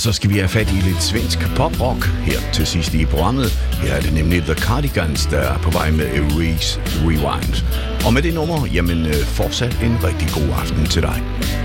så skal vi have fat i lidt svensk poprock her til sidst i programmet. Her er det nemlig The Cardigans, der er på vej med Erase Rewind. Og med det nummer, jamen fortsat en rigtig god aften til dig.